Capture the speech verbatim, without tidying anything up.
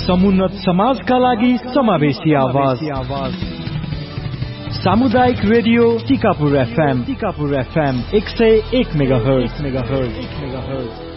समुन्नत समाजका लागि समावेशी आवाज सामुदायिक radio Tikapur FM Tikapur FM एक सय एक मेगाहर्ज मेगाहर्ज मेगाहर्ज